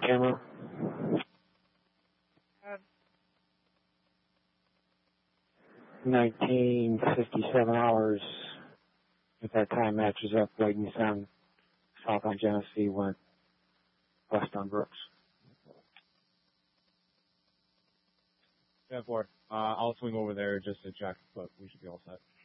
camera. 1957 hours, if that time matches up, waiting on south on Genesee, went west on Brooks. 10-4. I'll swing over there just to check, but we should be all set.